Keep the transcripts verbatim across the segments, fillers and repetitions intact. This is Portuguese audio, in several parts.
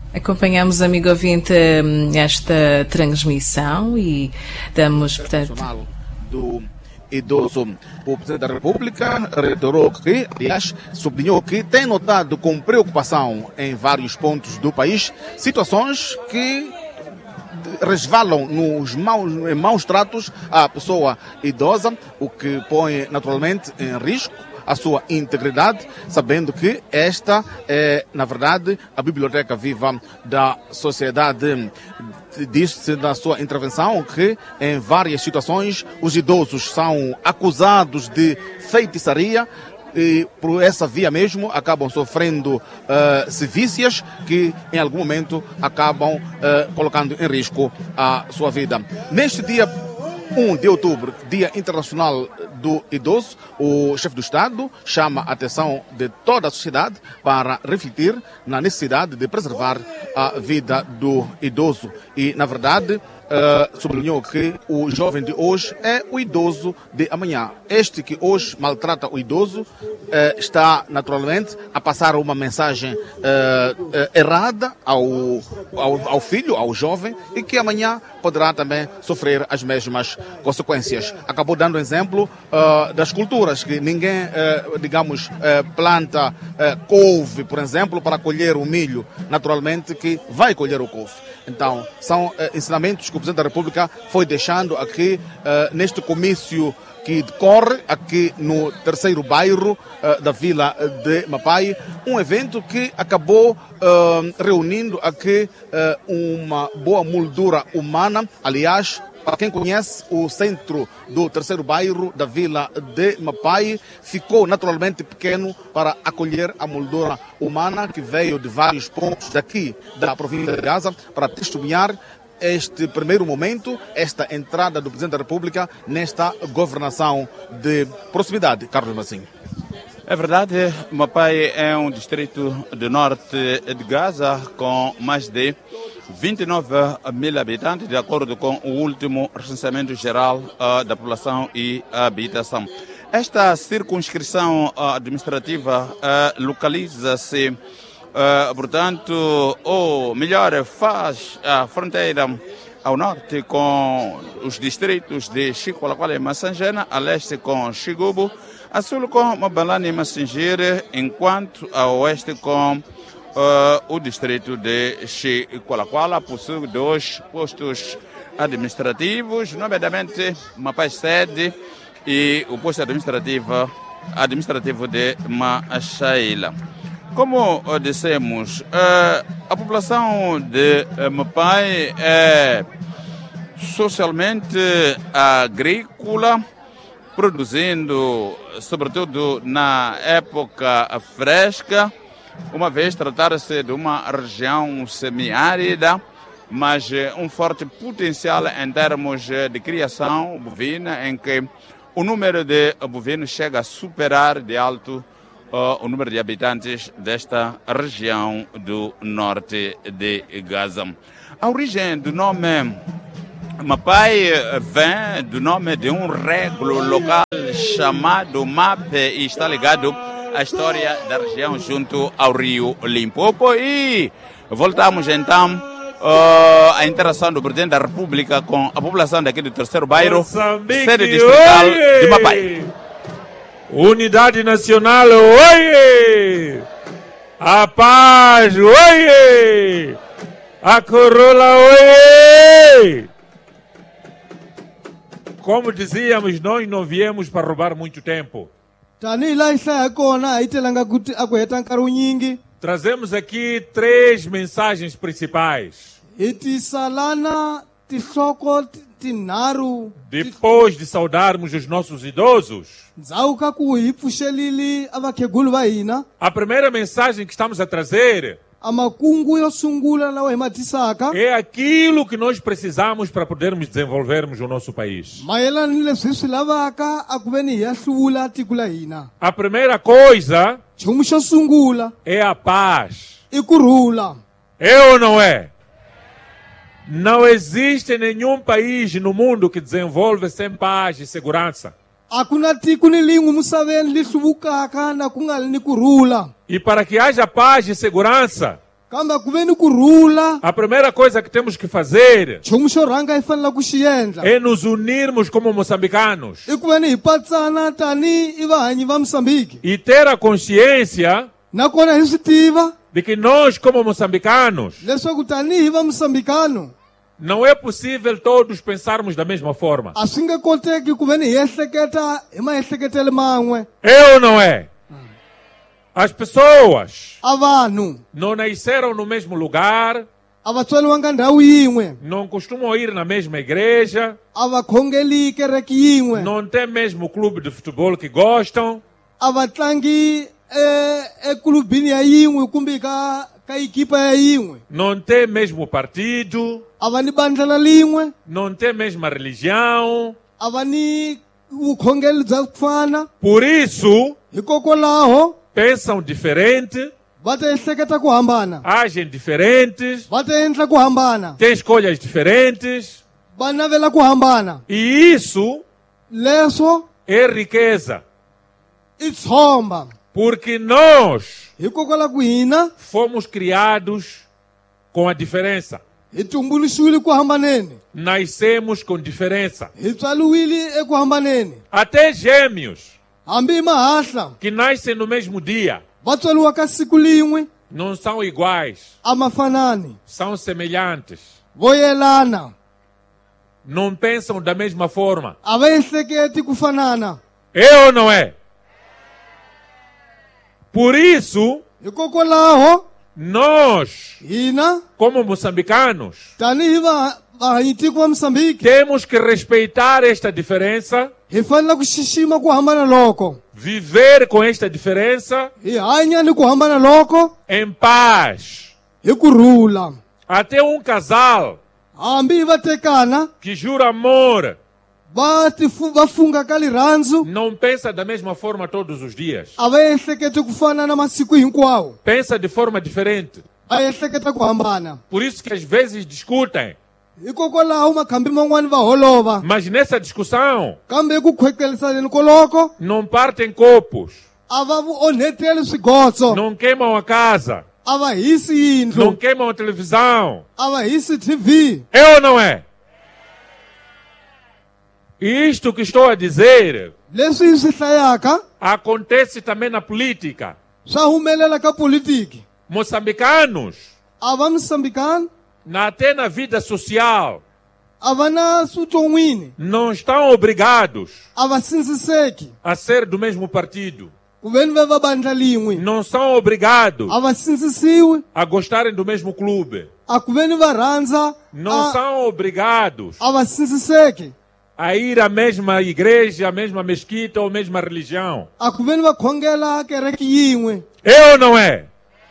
Acompanhamos, amigo ouvinte, esta transmissão e damos, portanto... do idoso. O Presidente da República reiterou que, aliás, sublinhou que tem notado com preocupação em vários pontos do país situações que resvalam nos maus, maus tratos à pessoa idosa, o que põe naturalmente em risco a sua integridade, sabendo que esta é, na verdade, a biblioteca viva da sociedade. Diz-se na sua intervenção que, em várias situações, os idosos são acusados de feitiçaria e, por essa via mesmo, acabam sofrendo uh, sevícias que, em algum momento, acabam uh, colocando em risco a sua vida. Neste dia primeiro de outubro, Dia Internacional do Idoso, o chefe do Estado chama a atenção de toda a sociedade para refletir na necessidade de preservar a vida do idoso. E, na verdade, Uh, sublinhou que o jovem de hoje é o idoso de amanhã. Este que hoje maltrata o idoso uh, está naturalmente a passar uma mensagem uh, uh, errada ao, ao, ao filho, ao jovem, e que amanhã poderá também sofrer as mesmas consequências. Acabou dando exemplo uh, das culturas, que ninguém, uh, digamos, uh, planta uh, couve, por exemplo, para colher o milho, naturalmente que vai colher o couve. Então, são uh, ensinamentos que o Presidente da República foi deixando aqui uh, neste comício que decorre aqui no terceiro bairro uh, da Vila de Mapai, um evento que acabou uh, reunindo aqui uh, uma boa moldura humana. Aliás, para quem conhece o centro do terceiro bairro da Vila de Mapai, ficou naturalmente pequeno para acolher a moldura humana que veio de vários pontos daqui da província de Gaza para testemunhar este primeiro momento, esta entrada do Presidente da República nesta governação de proximidade. Carlos Massinho. É verdade, Mapai é um distrito do norte de Gaza com mais de vinte e nove mil habitantes, de acordo com o último recenseamento geral uh, da população e habitação. Esta circunscrição uh, administrativa uh, localiza-se, uh, portanto, ou melhor, faz a fronteira ao norte com os distritos de Chicoalacoala e Massangena, a leste com Xigubu, a sul com Mabalane e Massingire, enquanto a oeste com Uh, o distrito de Chicoalacoala possui dois postos administrativos, nomeadamente Mapai sede e o posto administrativo, administrativo de Machaila. Como uh, dissemos, uh, a população de uh, Mapai é socialmente agrícola, produzindo, sobretudo na época fresca, uma vez tratar-se de uma região semiárida, mas um forte potencial em termos de criação bovina, em que o número de bovinos chega a superar de alto uh, o número de habitantes desta região do norte de Gaza. A origem do nome Mapai vem do nome de um régulo local chamado Mape e está ligado a história da região junto ao rio Limpopo. E voltamos então uh, à interação do Presidente da República com a população daqui do terceiro bairro, Moçambique, sede distrital oie! de Mapai. Unidade Nacional, oie! A paz, oie! A corola, oie! Como dizíamos, nós não viemos para roubar muito tempo. Trazemos aqui três mensagens principais. Depois de saudarmos os nossos idosos, a primeira mensagem que estamos a trazer é aquilo que nós precisamos para podermos desenvolvermos o nosso país. A primeira coisa é a paz. É ou não é? Não existe nenhum país no mundo que desenvolve sem paz e segurança. E para que haja paz e segurança, kambe kuveni kurhula A primeira coisa que temos que fazer nchumu xo rhanga hi fanela ku xi endla é nos unirmos como moçambicanos i ku veni hi patsana tani i vahanyi va Moçambique e ter a consciência nakona hi swi tiva de que nós, como moçambicanos, leswaku tanihi va Moçambicano não é possível todos pensarmos da mesma forma. a swi nge koteki ku veni hi ehleketa hi maehleketele man'we É ou não é? As pessoas a vanhu não nasceram no mesmo lugar, a va tswaliwanga ndhawu yin'we não costumam ir na mesma igreja, a va khongeli kereke yin'we não tem mesmo clube de futebol que gostam, a va tlangi e eklubini ya yin'we kumbe ka ka ekipa ya yin'we não tem mesmo partido, a va ni bandla lin'we não tem mesma religião. a va ni vukhongeli bya ku fana Por isso, hikokwalaho pensam diferente, va ta ehleketa ku hambana agem diferentes, va ta endla ku hambana têm escolhas diferentes. va navela ku hambana E isso leswo é riqueza, i tshomba porque nós hikokwalaho ku hina fomos criados com a diferença. hi tumbuluxiwile ku hambaneni Nascemos com diferença. hi tswaliwile eku hambaneni Até gêmeos hambi hi mahahla que nascem no mesmo dia va tswaliwa ka siku lin'we não são iguais, a ma fanani são semelhantes. vo yelana Não pensam da mesma forma. a va ehleketi ku fanana É ou não é? Por isso, hikokwalaho nós, hina como moçambicanos, tanihi va- vahanyitiko va Moçambique temos que respeitar esta diferença, hi fanele ku xixima ku hambana loko viver com esta diferença hi hanya ni ku hambana loko em paz. hi kurhula Até um casal hambi hi va tekana que jura amor va tifu- va funga ka lirhandzu não pensa da mesma forma todos os dias. a va ehleketi ku fana na masiku hinkwawo Pensa de forma diferente. va ehleketa ku hambana Por isso que às vezes discutem. hikokwalaho makhambi man'wani va holova Mas nessa discussão kambe eku khwekelisaneni koloko não partem copos, a va vu onheteli swigotso não queimam a casa, a va hisi não yindlu queimam a televisão. a va hisi T V É ou não é? E isto que estou a dizer leswi hi swi hlayaka acontece também na política. swa humelela ka politiki Moçambicanos, a va Moçambicano na, até na vida social, a va na sutson'wini não estão obrigados a va sindziseki a ser do mesmo partido. ku veni va va bandla lin'we Não são obrigados a va sindzisiwi a gostarem do mesmo clube. a ku veni va rhandza Não a, são obrigados a va sindziseki a ir à mesma igreja, à mesma mesquita ou à mesma religião. a ku veni va khongela kereke yin'we É ou não é?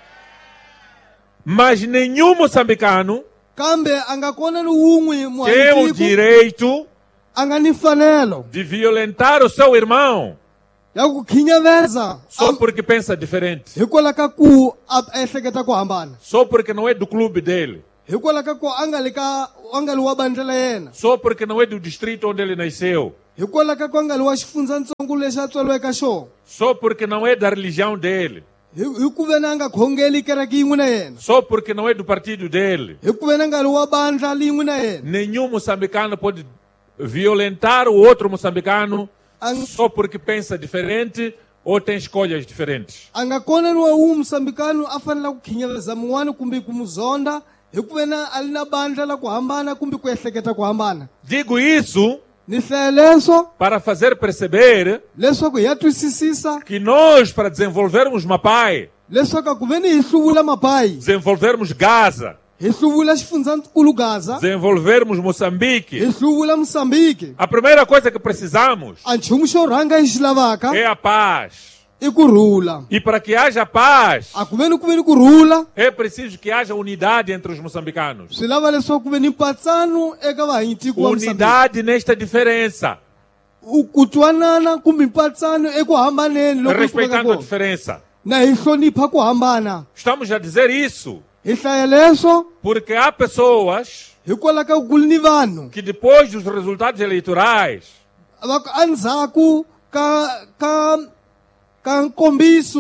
Mas nenhum moçambicano kambe a nga kona ni wun'we tem o muhanyitiko direito a nga ni mfanelo de violentar o seu irmão ya ku khinyaveza só porque pensa diferente, hikwalaho ka ku a ehleketa ku hambana só porque não é do clube dele, hikwalaho ka ku a nga le ka a nga li wa bandla la yena só porque não é do distrito onde ele nasceu, hikwalaho ka ku a nga li wa xifundzatsongo lexi a tswaliweke ka xona só porque não é da religião dele, hi hi ku veni a nga khongeli kereke yin'we na yena só porque não é do partido dele. hi ku veni a nga li wa bandla lin'we na yena Nenhum moçambicano pode violentar o outro moçambicano Ang- só porque pensa diferente ou tem escolhas diferentes. a nga kona ni wa wu Moçambicano a fanela ku khinyaveza mun'wana kumbe ku mu zonda hi ku veni a li na bandla la ku hambana kumbe ku ehleketa ku hambana Digo isso ni hlaya leswo para fazer perceber leswaku hi ya twisisisa que nós, para desenvolvermos Mapai, leswaku a ku veni hi hluvula mapayi desenvolvermos Gaza, hi hluvula xifundzankulu Gaza desenvolvermos hi Moçambique, hluvula Moçambique a primeira coisa que precisamos a nchumu xo rhanga hi xi lavaka é a paz. i kurhula E para que haja paz, a ku veni ku veni kurhula é preciso que haja unidade entre os moçambicanos. swi lava leswaku ku veni mpatsano eka vahanyitiko va Moçambique Unidade nesta diferença, U- ku twanana kumbe mpatsano eku hambaneni loko swi veka respeitando a kona diferença. na hi hlonipha ku hambana Estamos a dizer isso hi hlaya leswo porque há pessoas hikwalaho ka ku ni vanhu que depois dos resultados eleitorais va ku endzhaku ka ka ka nkombiso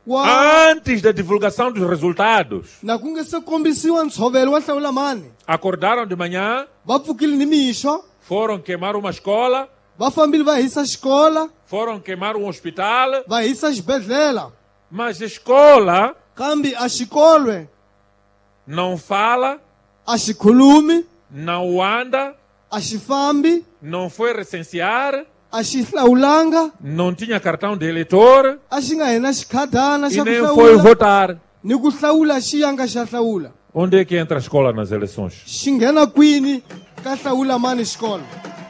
wa antes da divulgação dos resultados, na ku nga se kombisiwa ntshovelo wa hlawulamani acordaram de manhã, va pfukile ni mixo foram queimar uma escola, va fambile va hisa xikola foram queimar um hospital, va hisa xibedhlela mas a escola kambe a xikolwe não fala, a xi khulumi não anda, a xi fambi não foi recensear, a xi hlawulanga não tinha cartão de eleitor a xi nga hina xikhadana e xa ku nem foi hlawula votar. ni ku hlawula xiyanga xa hlawula Onde é que entra a escola nas eleições? xi nghena kwini ka hlawulamani xikolo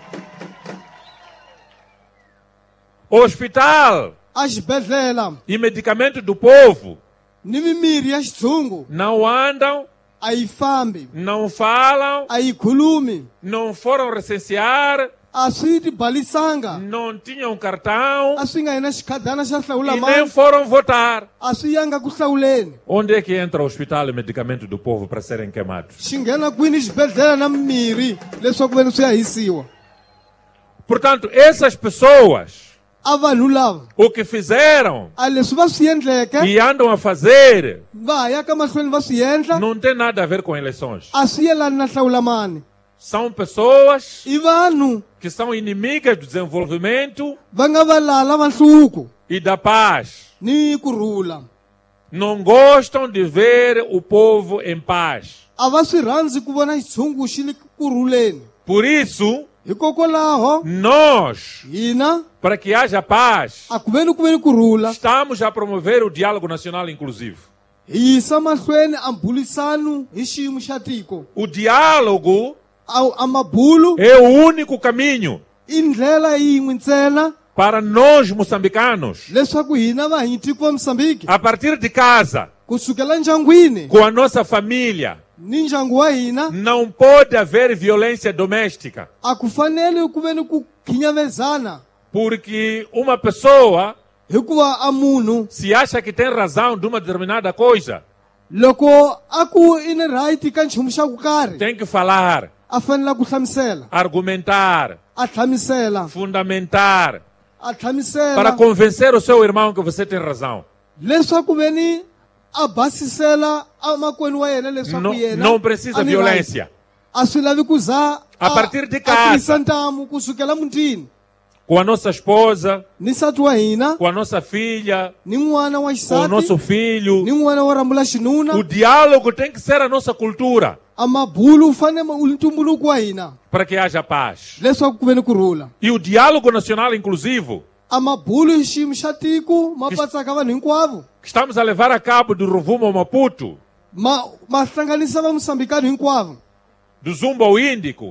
Hospital a xibedhlela e medicamento do povo ni mimirhi ya xitshungu não andam, a yi fambi não falam, a yi khulumi não foram recensear, a swi tibalisanga não tinham cartão a swi nga hina xikhadana xa e nem hlawulamani foram votar. a swi yanga ku hlawuleni Onde é que entra o hospital e medicamento do povo para serem queimados? xi nghena kwini xibedhlela na mimirhi leswaku veni swi ya hisiwa Portanto, essas pessoas, a vanhu lava o que fizeram a leswi va swi endleke e andam a fazer, va ha yaka mahlweni va swi endla não tem nada a ver com eleições. a swi yelani na hlawulamani São pessoas i vanhu que são inimigas do desenvolvimento va nga valala va nhluko e da paz. ni kurhula Não gostam de ver o povo em paz. a va swi rhandzi ku vona xitshungu xi li kurhuleni Por isso, hikokwalaho nós, hina para que haja paz, a ku veni ku veni kurhula estamos a promover o diálogo nacional inclusivo. hi yisa mahlweni a mbulisano hi xiyimo xa tiko O diálogo a, a mabulu é o único caminho i ndlela yin'we ntsena para nós moçambicanos, leswaku hina vahanyi tiko va Moçambique a partir de casa, kusukela ndyangwini com a nossa família, ni ndyangu wa hina não pode haver violência doméstica, a ku fanele ku veni ku khinyavezana porque uma pessoa, hikuva a munhu se acha que tem razão de uma determinada coisa, loko a ku i ni right ka nchumu xa ku karhi tem que falar, a fanele ku hlamusela argumentar, a tlhamisela fundamentar, a para tlhamisela convencer o seu irmão que você tem razão. leswaku veni a basisela a makwenu wa yena leswaku Não, yena não precisa a ni violência. right. A swi lavi ku za A partir de a casa. tirhisa ntamu kusukela mutini Com a nossa esposa, ni nsati wa hina com a nossa filha, ni n'wana wa com o nosso xisati filho. ni n'wana wa rambula xinuna O diálogo tem que ser a nossa cultura a mabulu u fanele u ntumbuluko wa hina para que haja paz. leswaku ku veni kurhula E o diálogo nacional inclusivo a mabulu hi xiyimo xa tiko ma patsaka vanhu hinkwavo que estamos a levar a cabo do Ruvumo ao Maputo, ma ma hlanganisa va moçambicano hinkwavo do Zumba ao Índico,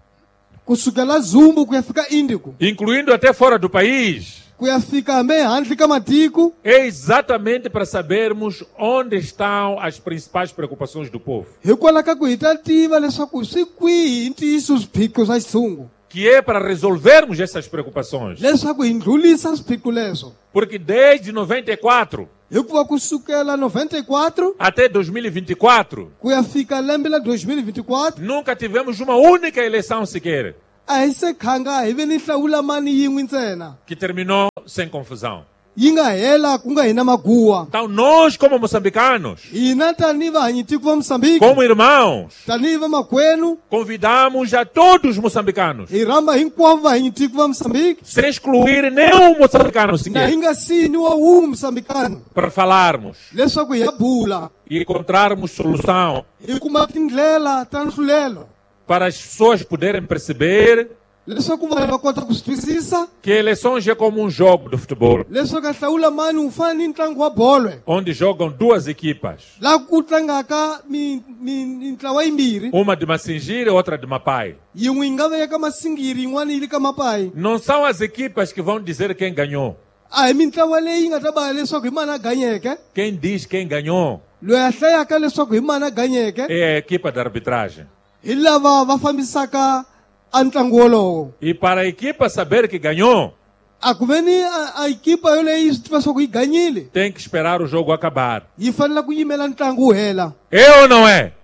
kusukela zumbu ku ya fika indico incluindo até fora do país, ku ya fika hambi ehandle ka matiko é exatamente para sabermos onde estão as principais preocupações do povo, hikwalaho ka ku hi ta tiva leswaku swi kwihi hi ntiyiso swiphiqo swa xitshungu que é para resolvermos essas preocupações. leswaku hi ndlulisa swiphiqo leswo Porque desde noventa e quatro hikuva kusukela noventa e quatro até dois mil e vinte e quatro, ku ya fika lembe la dois mil e vinte e quatro nunca tivemos uma única eleição sequer a hi se khanga hi ve ni hlawulamani yin'we ntsena que terminou sem confusão. yi nga hela ku nga hina maguwa Então nós, como moçambicanos, hina tanihi vahanyi tiko va moçambique como irmãos, tanihi va makwenu convidamos a todos os moçambicanos, hi rhamba hinkwavo vahanyi tiko va moçambique sem excluir nenhum moçambicano na sequer, hi nga siniwa wun'we moçambicano para falarmos leswaku hi ya bula e encontrarmos solução hi kuma tindlela ta nhlulelo para as pessoas poderem perceber leswaku vanhu va kota ku swi twisisa que eleições é como um jogo de futebol, leswaku a hlawulamani wu fana ni ntlangu wa bolo onde jogam duas equipas, laha ku tlangaka mi- mi- mintlawa yimbirhi uma de Massingira e outra de Mapai. yin'we yi nga va ya ka masingiri yin'wana yi le ka mapayi Não são as equipas que vão dizer quem ganhou. a hi mintlawa leyi yi nga ta vala leswaku hi mani a ganyeke Quem diz quem ganhou loyi a hlayaka leswaku hi mani a ganyeke é a equipa de arbitragem. hi lava va fambisaka a ntlangu wolowo E para a equipa saber que ganhou, a ku veni a a ekipa yoleyi yi swi tiva leswaku yi ganyile tem que esperar o jogo acabar. yi fanele ku yimela ntlangu wu hela É ou não é?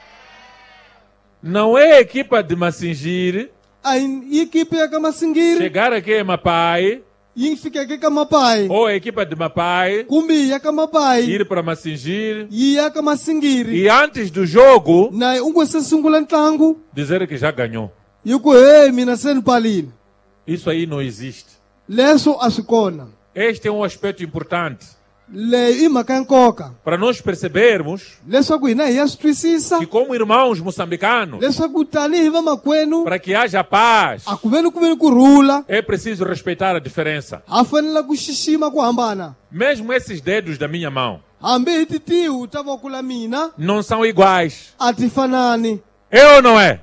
Não é a equipa de Massingira a hi ekipa ya ka masingiri chegar aqui em Mapai yi fikeke ka mapai ou a equipa de Mapai kumbe yi ya ka mapai ir para Massingir yi ya ka masingiri e antes do jogo na u nga se sungula ntlangu dizer que já ganhou. yi ku he mina se ni palile. Isso aí não existe. Leswo a swi kona. Este é um aspecto importante Leyi i mhaka ya nkoka para nós percebermos leswaku hina hi ya swi twisisa que, como irmãos moçambicanos, leswaku tanihi vamakwenu para que haja paz, a ku veni ku veni ku rhula é preciso respeitar a diferença. ha fanele ku xixima ku hambana. Mesmo esses dedos da minha mão Hambi hi titihu ta voko la mina não são iguais. a ti fanani, É ou não é?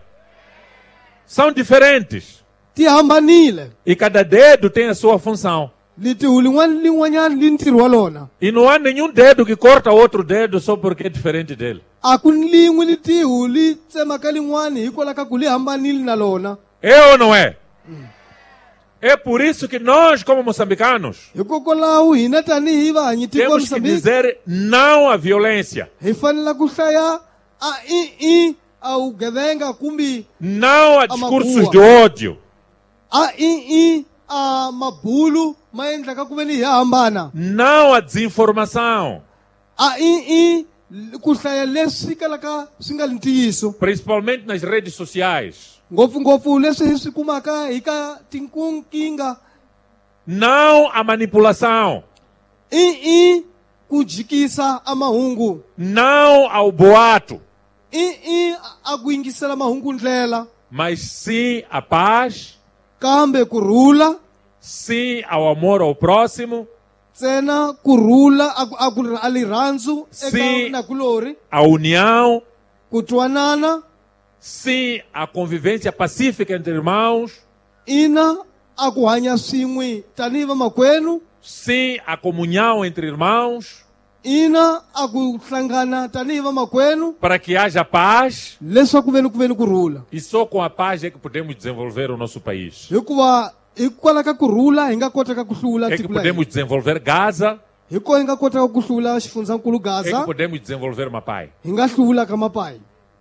São diferentes. ti hambanile. E cada dedo tem a sua função. Litihu lin'wana lin'wanyana li ntirho wa lona. E não há nenhum dedo que corta outro dedo só porque é diferente dele. A ku ni lin'we litihu li tsemaka lin'wana hikwalaho ka ku li hambanile na lona. É ou não é? É por isso que nós, como moçambicanos, Hikokwalaho hina tanihi vahanyi tiko temos que Moçambique dizer não à violência, hi fanele ku hlaya a i-i a vugevenga kumbe não a discursos Amakuwa. de ódio, a i-i a mabulu ma endlaka ku veni hi hambana. não à desinformação, A i-i ku hlaya leswi kalaka swi nga ntiyiso, principalmente nas redes sociais. ngopfungopfu leswi hi swi kumaka hi ka tinkinga. Não à manipulação, I-i ku jikisa a mahungu, não ao boato, i-i a ku yingisela mahungu ndlela, mas sim à paz, kambe ku rhula sim ao amor ao próximo, ntsena ku rhula a ku- a ku a lirhandzu Si. eka nakulori, à união, ku twanana, sim à convivência pacífica entre irmãos, ina a ku hanya swin'we tanihi vamakwenu, sim à comunhão entre irmãos, ina a ku hlangana tanihi vamakwenu para que haja paz. leswaku veni ku veni ku rhula. E só com a paz é que podemos desenvolver o nosso país. Hikuva hikwalaho ka ku rhula hi nga kotaka ku hlula É que tiko la podemos hina. desenvolver Gaza, Hi ko hi nga kotaka ku hlula xifundzankulu é que Gaza, podemos desenvolver Mapai. hi nga hlula ka mapai.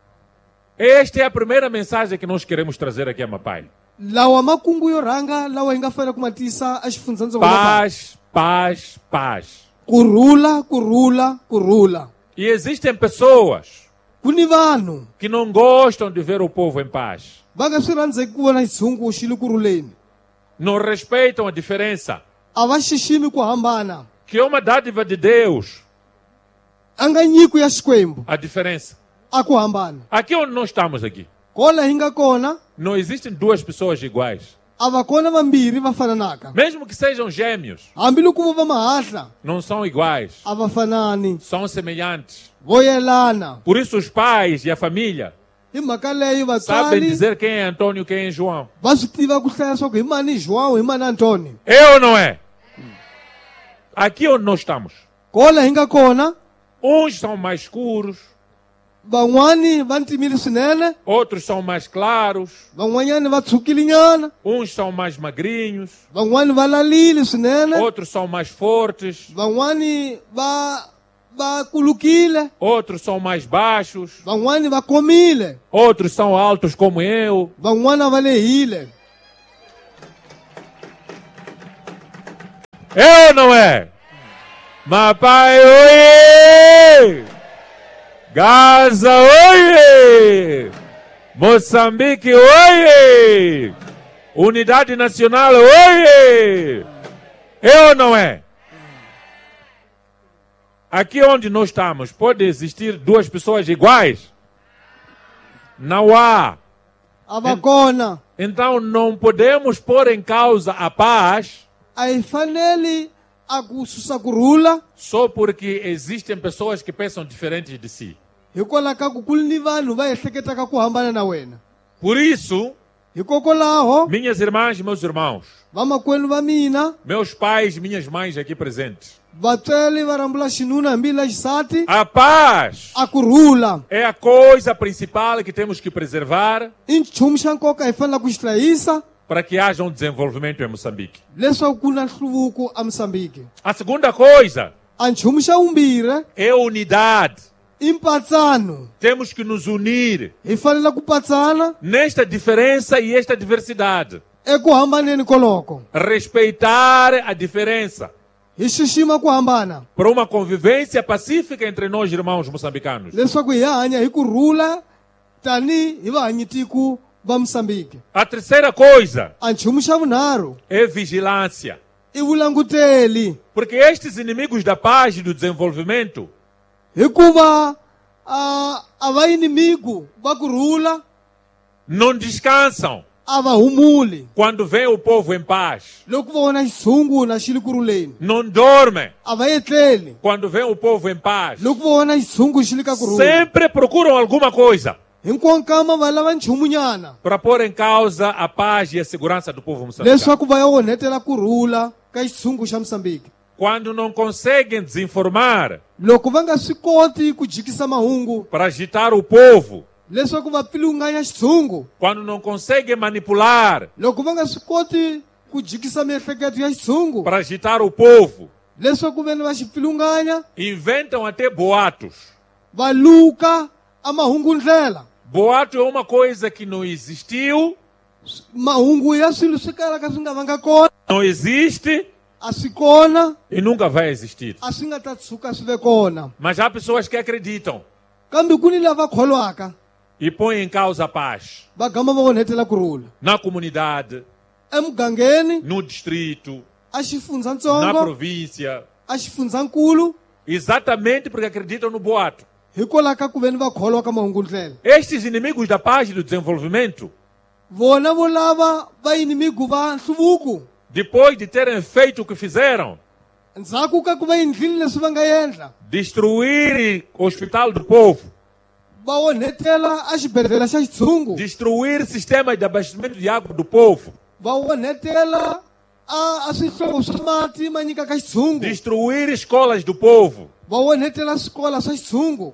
Esta é a primeira mensagem que nós queremos trazer aqui a Mapai. Lawa makungu yo rhanga lawa hi nga fanele ku ma tisa a xifundzankulu Mapai. Paz, paz, paz. Ku rhula, ku rhula, ku rhula. E existem pessoas Ku ni vanhu que não gostam de ver o povo em paz. va nga swi rhandzeki ku vona xitshungu xi li ku rhuleni. Não respeitam a diferença, A va xiximi ku hambana. que é uma dádiva de Deus, A nga nyiko ya xikwembu a diferença. a ku hambana. Aqui onde nós estamos aqui, Kola hi nga kona não existem duas pessoas iguais. a va kona vambirhi va fananaka. Mesmo que sejam gêmeos, Hambiloko vo va mahahla não são iguais, a va fanani, são semelhantes. vo yelana. Por isso os pais e a família Hi mhaka leyi sabem vatswari dizer quem é Antônio e quem é João. va swi tiva ku hlaya swa ku hi mani João hi mani Antônio. É ou não é? Aqui onde nós estamos, Kola hi nga kona uns são mais escuros, van'wani va ntimile swinene, outros são mais claros, van'wanyani va tshukilinyana, uns são mais magrinhos, van'wani va lalile swinene, outros são mais fortes, van'wani va va kulukile, outros são mais baixos, van'wani va komile, outros são altos como eu. van'wana va lehile. É ou não é? Mapai, oiê! Gaza, oiê! Moçambique, oiê! Unidade Nacional, oiê! É ou não é? Aqui onde nós estamos, pode existir duas pessoas iguais? Não há. A va kona Então não podemos pôr em causa a paz a hi fanele a ku susa ku rhula só porque existem pessoas que pensam diferentes de si. hikwalaho ka ku ku ni vanhu va ehleketaka ku hambana na wena. Por isso, Hikokwalaho minhas irmãs e meus irmãos, vamakwenu va mina, meus pais e minhas mães aqui presentes, vatsweli va rambula xinuna hambi la xisati, a paz a ku rhula é a coisa principal que temos que preservar i nchumu xa nkoka hi fanele ku xi hlayisa para que haja um desenvolvimento em Moçambique. leswaku ku na nhluvuko a Moçambique. A segunda coisa A nchumu xa vumbirhi é a unidade. i mpatsano. Temos que nos unir Hi fanele ku patsana nesta diferença e esta diversidade. eku hambaneni koloko respeitar a diferença hi xixima ku hambana para uma convivência pacífica entre nós irmãos moçambicanos. leswaku hi hanya hi kurhula tani hi vahanyitiku va Moçambique. A terceira coisa A nchumu xa vunharhu é vigilância, i vulanguteli, porque estes inimigos da paz e do desenvolvimento hikuva a a vainimigo va kurhula não descansam a va humuli quando vê o povo em paz, loko vona xitshungu na xi li kurhuleni, não dormem a va etleli quando vê o povo em paz, loko vona xitshungu xi li ka kurhula. sempre procuram alguma coisa Hinkwawo nkama va lava nchumunyana para pôr em causa a paz e a segurança do povo moçambicano. leswaku va ya onhetela kurhula ka xitshungu xa Moçambique. Quando não conseguem desinformar Loko va nga swi koti ku jikisa mahungu para agitar o povo, leswaku va pfilunganya xitshungu, quando não conseguem manipular loko va nga swi koti ku jikisa miehleketo ya xitshungu para agitar o povo, leswaku veni va xi pfilunganya, inventam até boatos. va luka a mahungu ndlela. Boato é uma coisa que não existiu, Mahungu ya swilo swi kalaka swi nga vanga kona, não existe a swi kona, e nunca vai existir. a swi nga ta tshuka swi ve kona. Mas há pessoas que acreditam Kambe ku ni lava kholwaka e põem em causa a paz va gama va onhetela kurhula na comunidade, emugangeni, no distrito, a na xifundzatsongo, província, a xifundzankulu, exatamente porque acreditam no boato. hikwalaho ka ku veni va kholwa ka mahungu ndlela. Estes inimigos da paz e do desenvolvimento, Vona vo lava va inimigo va nhluvuko, depois de terem feito o que fizeram, ndzhaku ka ku va endlile leswi va nga endla, destruir o hospital do povo, va onhetela a xibedhlele xa xitshungu, destruir sistemas de abastecimento de água do povo, va onhetela a a swihlovo swa mati ma nyika ka xitshungu, destruir escolas do povo, va onhetela swikola swa xitshungu,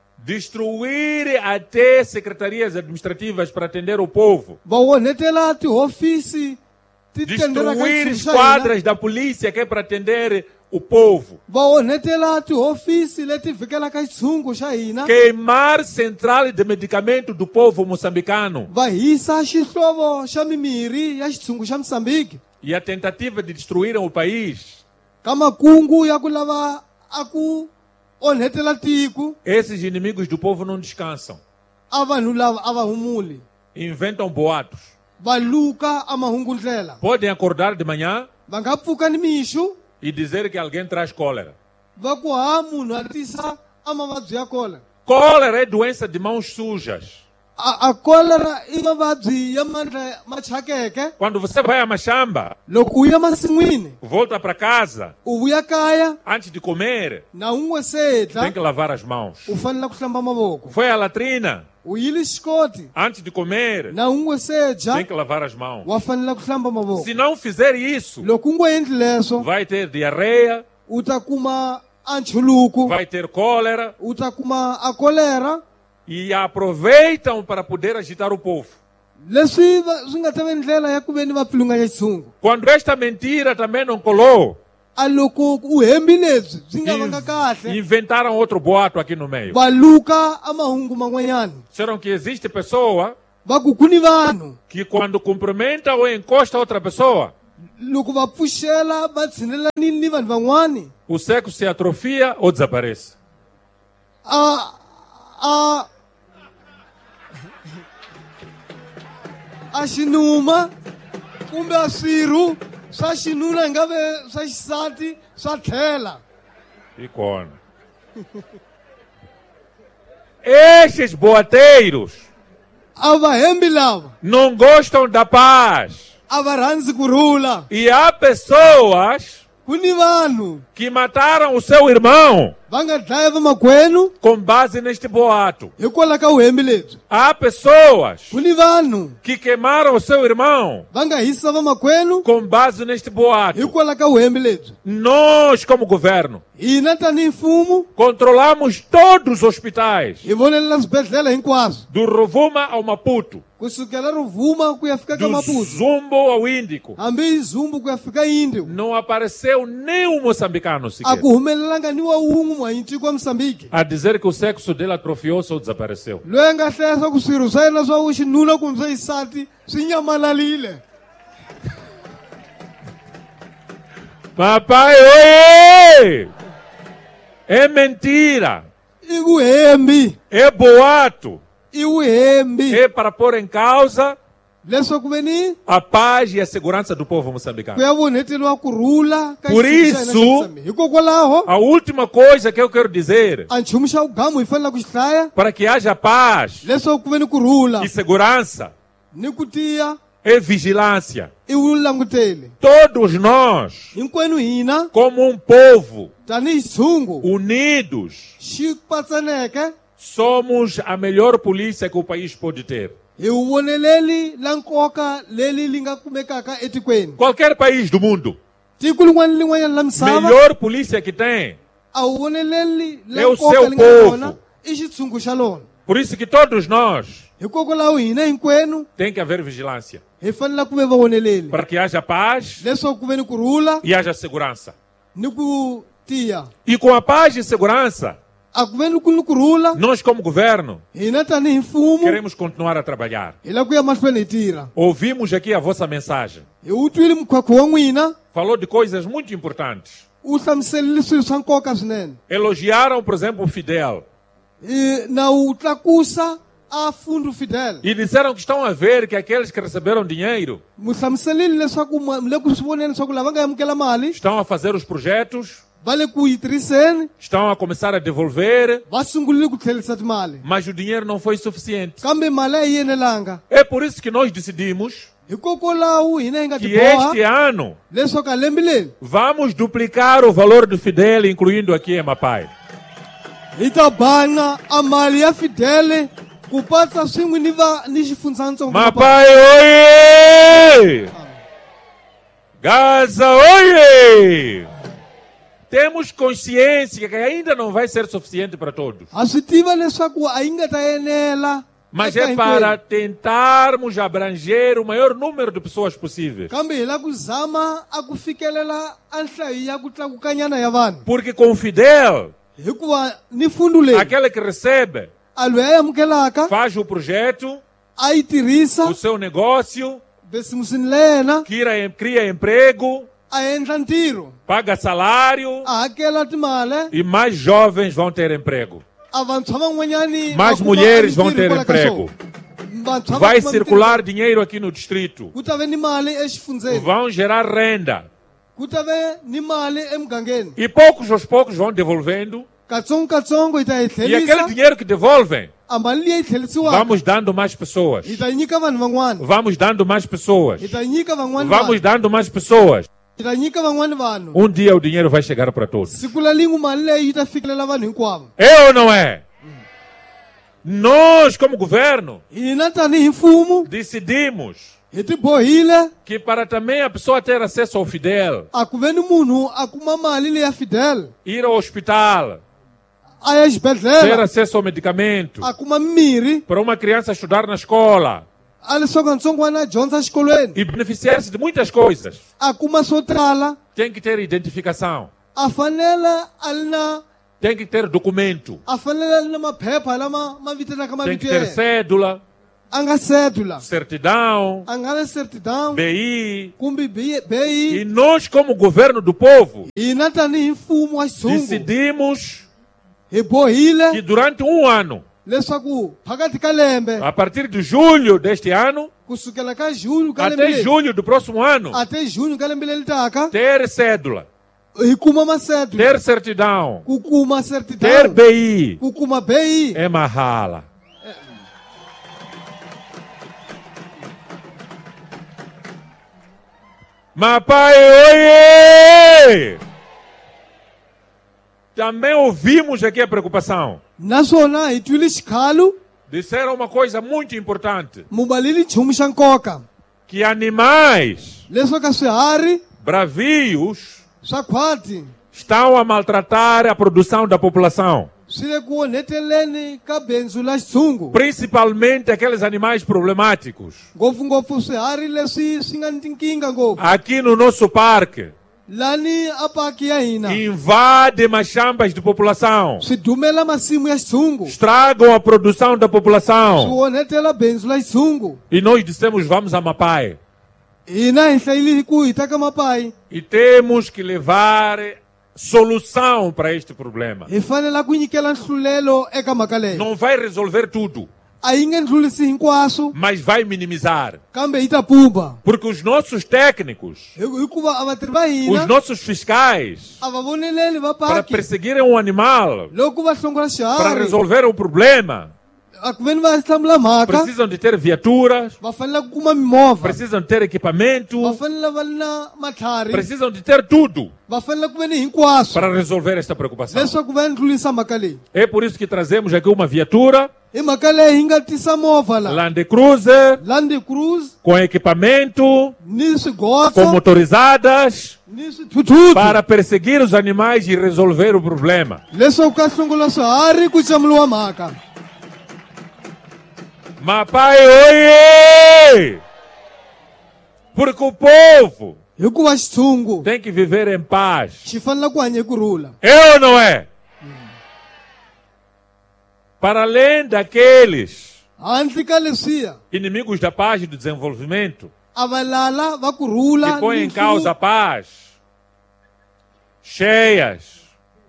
destruir até secretarias administrativas para atender o povo, va onhetela tihofisi ti tendela ka destruir xitshungu xa hina, esquadras da polícia que é para atender o povo, va onhetela tihofisi leti vhikelaka xitshungu xa hina, queimar central de medicamento do povo moçambicano va hisa xihlovo xa mimirhi ya xitshungu xa Moçambique, e a tentativa de destruírem o país. ka makungu ya ku lava a ku onhetela tiko, Esses inimigos do povo não descansam, a vanhu lava a va humuli, inventam boatos. va luka a mahungu ndlela, Podem acordar de manhã va nga pfuka ni mixo e dizer que alguém traz cólera. va ku ha munhu a tisa a mavabyi ya kolera. Cólera é doença de mãos sujas. A, a kolera i mavabyi ya mandla ma thyakeke. Quando você vai a Machamba, Loko u ya masin'wini volta para casa, u vuya kaya antes de comer, na un'we se tem que heta lavar as mãos. u fanele ku hlamba mavoko, Foi à latrina, u yile xikoti antes de comer, na un'we se tem dya que lavar as mãos. wa fanele ku hlamba mavoko. Se não fizer isso, Loko u ngo endli leswo vai ter diarreia, u ta kuma a nchuluko, vai ter cólera u ta kuma a kolera, e aproveitam para poder agitar o povo. leswi va- swi nga ta va ndlela ya ku veni va pfilunganya xitshungu. Quando esta mentira também não colou, A loko u hembi lebyi byi nga vanga kahle, inventaram outro boato aqui no meio. va luka a mahungu man'wanyana, Disseram que existe pessoa va ku ku ni vanhu que quando cumprimenta ou encosta outra pessoa, loko va pfuxela va tshinela ni ni vanhu van'wani, o sexo se atrofia ou desaparece. a a a xinuma kumbe a swirho swa xinuna nga ve swa xisati swa tlhela. Icona. Estes boateiros A vahembi lava não gostam da paz. a va rhandzi kurhula, E há pessoas ku ni vanhu que mataram o seu irmão va nga dlaya vamakwenu com base neste boato. hikwalaho ka vuhembi lebyi. Há pessoas Ku ni vanhu que queimaram o seu irmão va nga hisa vamakwenu com base neste boato. hikwalaho ka vuhembi lebyi. Nós, como governo, Hina tanihi mfumo controlamos todos os hospitais, hi vonelela swibedhlele hinkwaswo do Rovuma ao Maputo, kusukela Ruvuma ku ya fika ka do Maputo, Zumbo ao Índico. hambi hi Zumbu ku ya fika Indio. Não apareceu nem um moçambicano A sequer ku humelelanga ni wa wun'we muhanyitiko wa Moçambique a dizer que o sexo dele atrofiou-se ou desapareceu. loyi a nga hlayisa ku swirho swa yena swa vuxinuna kumbe swa xisati swi nyamalalile. Papai, oi! É mentira. ikuhembi É boato. ikuhembi É para pôr em causa leswaku veni a paz e a segurança do povo moçambicano. kuyavoneteliwa kurhula ka Por xitshungu xa hina isso- xa Moçambique. hikokwalaho A última coisa que eu quero dizer, a nchumu xa ugamu hi fanele ku xi hlaya para que haja paz leswaku ku veni kurhula e segurança, ni ku tiya é vigilância. i wu languteli Todos nós, hinkwenu hina como um povo, tanihi xitshungu unidos, xi patsaneke somos a melhor polícia que o país pode ter. hi vuvoneleli la nkoka leli li nga kumekaka etikweni Qualquer país do mundo, tiko lin'wana ni lin'wanyana la misava melhor polícia que tem. a wu voneleli la É o nkoka seu li nga povo. rona i xitshungu xa lona Por isso que todos nós hikokwalaho hina hinkwenu tem que haver vigilância, hi fanele ku ve vavoneleli para que haja paz leswaku ku ve ni kurhula e haja segurança. ni ku tiya E com a paz e segurança, a ku ve ni ku ni kurhula nós como governo hina tanihi mfumo queremos continuar a trabalhar. hi la ku ya mahlweni hi tirha Ouvimos aqui a vossa mensagem. hi wu twile mukhwakho wa n'wina Falou de coisas muito importantes. wu hlamuselile swilo swa nkoka swinene Elogiaram, por exemplo, o Fidel. I- na wu tlakusa a fundo fidel E disseram que estão a ver que aqueles que receberam dinheiro mu hlamuselile leswaku ma- mi le ku swi voneni leswaku lava nga amukela mali estão a fazer os projetos, va le ku yi tirhiseni estão a começar a devolver, va sungulile ku tlherisa timali mas o dinheiro não foi suficiente. kambe mali a yi yenelanga É por isso que nós decidimos hikokwalaho hina hi nga que tiboha este ano leswaku a lembe leri vamos duplicar o valor do Fidel, incluindo aqui em Mapai. hi ta banga a mali ya fidele ku patsa swin'we ni va ni xifundzatsongo Mapai, oie! Gaza, oie! Temos consciência que ainda não vai ser suficiente para todos. a swi tiva leswaku a yi nga ta enela Mas eka é para hinkwenu. tentarmos abranger o maior número de pessoas possíveis. kambe hi la ku zama a ku fikelela a nhlayo ya ku tlakukanyana ya vanhu Porque com o Fidel, hikuva ni fundo leyi aquele que recebe, a loyi a yi amukelaka faz o projeto, a yi tirhisa o seu negócio, besimusini le yena cria, cria emprego, a endla ntirho paga salário a hakela timali e mais jovens vão ter emprego. a vantshwa van'wanyani Mais va kuma mulheres vão mintirho ter hikwalaho ka emprego. swona. Vantshwa va Vai kuma circular mintirho. dinheiro aqui no distrito. ku ta ve ni mali exifundzeni Vão gerar renda. ku ta ve ni mali emugangeni E poucos aos poucos vão devolvendo. katsongokatsongo hi ta yi E aquele tlherisa dinheiro que devolvem, a mali leyi tlherisiwaka vamos dando mais pessoas. hi ta yi nyika vanhu van'wana Vamos dando mais pessoas. hi ta yi nyika van'wani Vamos vanhu dando mais pessoas. hi ta nyika van'wani vanhu Um dia o dinheiro vai chegar para todos. siku la lin'we mali leyi yi ta fikelela vanhu hinkwavo É ou não é? Nós, como governo, hina tanihi mfumo decidimos hi tibohile que para também a pessoa ter acesso ao Fidel, a ku ve ni munhu a kuma mali leyi ya fidel ir ao hospital, a ya ter xibedhlele acesso ao medicamento, a kuma mimirhi para uma criança estudar na escola a leswaku ntsongwana a dyondza xikolweni e beneficiar-se de muitas coisas, a kuma swo tala tem que ter identificação, a fanele a ri na tem que ter documento, a fanele a ri na maphepha lama ma vitelaka tem mavito que ya ter yena cédula, a nga setula certidão, a nga na certidão B I. kumbe B- BI E nós, como governo do povo, hina tanihi mfumo wa xitshungu decidimos hi bohile que durante um ano, leswaku phakati ka lembe a partir de julho deste ano, kusukela ka junho ka lembe até leri julho do próximo ano, até junho ka lembe leri taka ter cédula, hi kuma masetula ter certidão, ku kuma ter certidão B I, ku kuma B I é mahala. Mapai, oie! Também ouvimos aqui a preocupação. naswona hi twile xikhalo Disseram uma coisa muito importante, mubalili nchumu xa nkoka que animais leswaku swiharhi bravios swa khwati estão a maltratar a produção da população, swi le ku onheteleni ka bindzu la xitshungu principalmente aqueles animais problemáticos. ngopfungopfu swiharhi leswi swi nga ni tinkingha ngopfu Aqui no nosso parque, lani a paki ya hina invadem as chambas de população, swi dumela masimu ya xitshungu estragam a produção da swi população. onhetela bindzu la xitshungu E nós dissemos, vamos a Mapai. hina hi hlayile hi ku hi ta ka mapai E temos que levar solução para este problema. hi fanela ku nyikela nhlulelo eka mhaka leyi Não vai resolver tudo, a yi nge ndlulisi hinkwaswo mas vai minimizar. kambe yi ta pumba Porque os nossos técnicos, Hi- hikuva a vatirhi va os hina nossos fiscais, a va voneleli para vapaki perseguirem um animal, loko va hlongola para xiharhi resolver o problema, a ku veni va hlamula mhaka precisam de ter viaturas, va fanele ku kuma mimovha precisam de ter equipamento, va fanele va ri na matlhari precisam de ter tudo va fanele ku veni hinkwaswo para resolver esta preocupação. leswaku va ndlulisa mhaka leyi É por isso que trazemos aqui uma viatura hi mhaka leyi hi nga tisa movha la Land Cruiser Land Cruise com equipamento, ni com swigotso motorizadas, ni swithuthuthu para perseguir os animais e resolver o problema. leswaku ka hlongola swiharhi ku camuliwa mhaka Mapai, oiê! Porque o povo hikuva xitshungu tem que viver em paz. xi fanele ku hanya hi kurhula É ou não é? Para além daqueles handle ka leswiya inimigos da paz e do desenvolvimento a valala va kurhula que põem em causa a paz, cheias,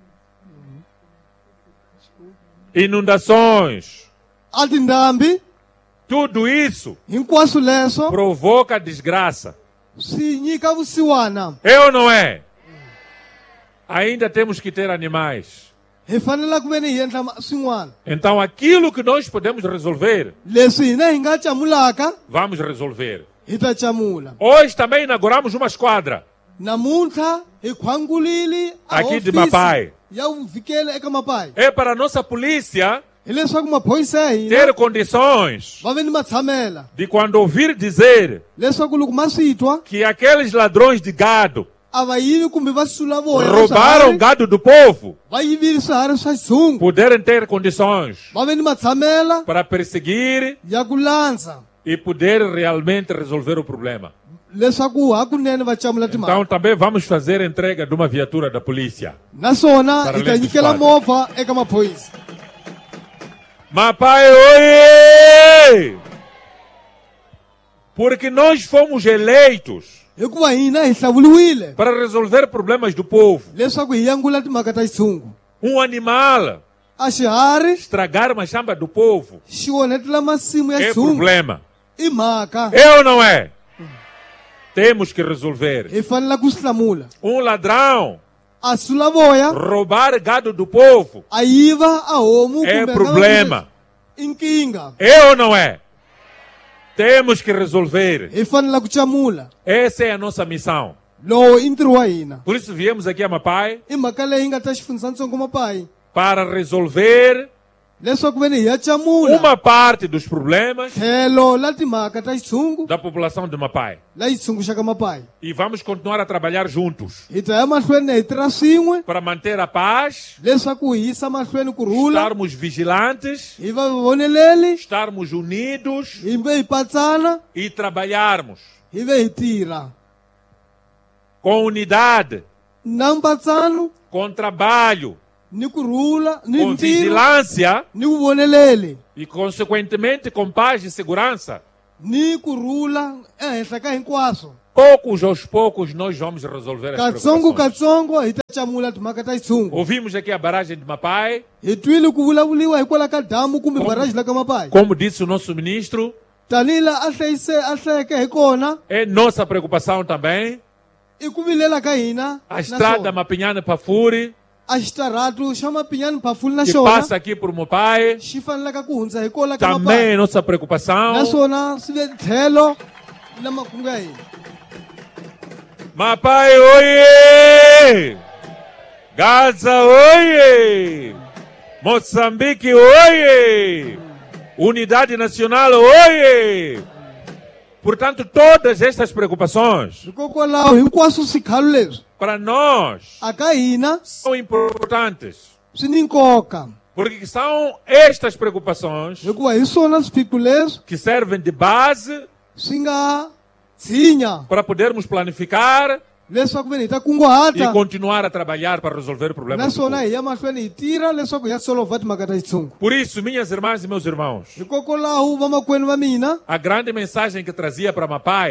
inundações, a tindhambi tudo isso hinkwaswo leswo provoca desgraça. swi nyika vusiwana É ou não é? Ainda temos que ter animais. hi fanele ku veni hi endla ma- swin'wana Então aquilo que nós podemos resolver, leswi hina hi nga camulaka vamos resolver. hi ta camula Hoje também inauguramos uma esquadra namuntlha hi khwangulile a Aqui de hofisi Mapai. ya vhikele eka mapai É para a nossa polícia hi leswaku maphorisa ya hina ter condições va veni ma tshamela de quando ouvir dizer leswaku loko ma swi twa que aqueles ladrões de gado a va yivi kumbe va sula voya va roubaram swiharhi, gado do povo, va yivile swiharhi swa xitshungu puderem ter condições va veni ma tshamela para perseguir ya ku landza e poder realmente resolver o problema. leswaku hakunene va camula Então timhaka também vamos fazer entrega de uma viatura da polícia. naswona Para hi ta além dos nyikela quadros. movha eka maphorisa Mapai, oiê! Porque nós fomos eleitos hikuva hina hi hlawuliwile para resolver problemas do povo. leswaku hi yangula timhaka ta xitshungu Um animal a xiharhi estragar uma chamba do povo xi onhetela masimu ya é xitshungu problema. i mhaka É ou não é? Temos que resolver. hi fanele ku swi hlamula Um ladrão a sula voya roubar gado do povo a yiva a homu é kumbe a nga problema. i nkingha É ou não é? Temos que resolver. hi fanele ku camula Essa é a nossa missão. lowu i ntirho wa hina Por isso viemos aqui a Mapai i mhaka leyi nga ta xifundzatsongo mapai para resolver leswaku veni hi ya camula uma parte dos problemas tlhelo la timhaka ta xitshungu da população de Mapai. la yi tshunguxaka mapai E vamos continuar a trabalhar juntos hi ta ya mahlweni hi tirha swin'we para manter a paz, leswaku hi yisa mahlweni kurhula estarmos vigilantes, hi va voneleli estarmos unidos hi ve hi patsana e trabalharmos hi ve hi tirha com unidade, na mpatsano com trabalho, ni kurhula ni com ntirho vigilância ni vuvoneleli e, consequentemente, com paz e segurança. ni kurhula ehenhla ka hinkwaswo Poucos aos poucos nós vamos resolver as katsongo preocupações. katsongo hi ta camula timhaka ta xitshungu Ouvimos aqui a barragem de Mapai, hi twile ku vulavuliwa hikwalaho ka damu kumbe Como- baraji la ka mapai como disse o nosso ministro, tanihi la a hlayise a hlayeke hi kona é nossa preocupação também. i ku vilela ka hina A estrada naswona Mapinhana-Pafuri, a xitaratu xa mapinyani phafuli na que xona passa aqui por Mapai, xi fanelaka ku hundza hi kola ka também é mapai nossa preocupação. naswona swi ve tlhelo na makungu ya hina Mapai, oiê! Gaza, oiê! Moçambique, oiê! Unidade Nacional, oiê! Portanto, todas estas preocupações, hikokwalaho hinkwaswo swikhalu leswi para nós, a ka hina são importantes. swi ni nkoka Porque são estas preocupações hikuva hi swona swiphiqo leswi que servem de base swi nga tshinya para podermos planificar leswaku veni hi ta e kunguhata continuar a trabalhar para resolver problemas. do naswona povo. hi ya mahlweni hi tirha leswaku hi ya solova timhaka ta xitshungu Por isso, minhas irmãs e meus irmãos, hikokwalaho vamakwenu va mina a grande mensagem que trazia para Mapai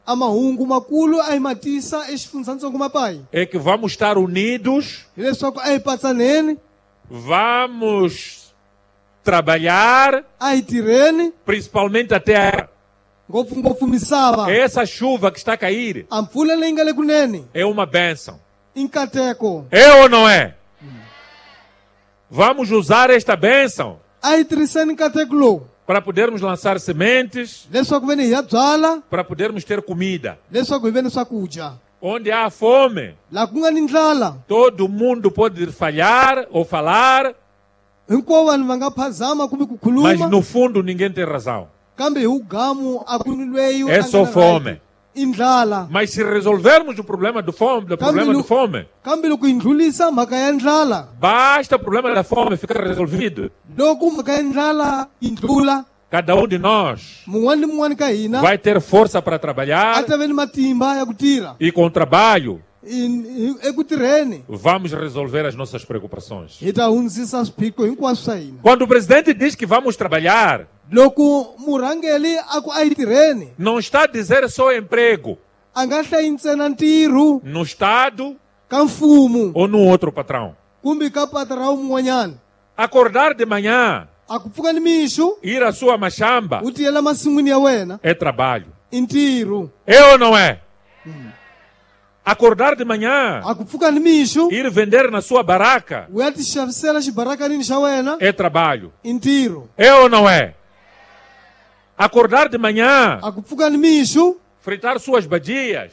amahungu makulu ahimatisa exifundzantsongo mapai é que vamos estar unidos, hileswaku a hi patsaneni vamos trabalhar, a hi tirheni principalmente a terra. ngopfungopfu misava Essa chuva que está a cair a mpfula leyi nga le kunene é uma bênção. i nkateko É ou não é? Vamos usar esta bênção a hi tirhiseni nkateko lowu para podermos lançar sementes, leswaku ve ni hi ya byala para podermos ter comida. leswaku hi ve ni swakudya Onde há fome, laha ku nga ni ndlala todo mundo pode falhar ou falar, hinkwavo vanhu va nga phazama kumbe ku mas khuluma no fundo ninguém tem razão. kambe hi ugamu a ku ni lweyi É a só nga na fome. right. i ndlala Mas se resolvermos o problema do fome, do problema lu- do fome, kambe loko hi ndlulisa mhaka ya ndlala basta o problema da fome ficar resolvido. loko mhaka ya ndlala yi ndlula Cada um de nós mun'wana ni mun'wana ka hina vai ter força para a trabalhar ta ve ni matimba ya ku tirha e com trabalho I- i- eku tirheni vamos resolver as nossas preocupações. hi ta hundzisa swiphiqo hinkwaswo swa hina Quando o presidente diz que vamos trabalhar, loko murhangeli a ku a yi tirheni não está a dizer só emprego a nga hlayi ntsena ntirho no Estado ka mfumo ou no outro patrão. kumbe ka pata ra wun'wanyana Acordar de manhã, a ku pfuka ni mixo ir à sua machamba, u tiyela masin'wini ya wena é trabalho. i ntirho É ou não é? Acordar de manhã, a ku pfuka ni mixo ir vender na sua baraca, u ya ti xavisela xibarakanini xa wena é trabalho. i ntirho É ou não é? Acordar de manhã, a ku pfuka ni mixo fritar suas badias,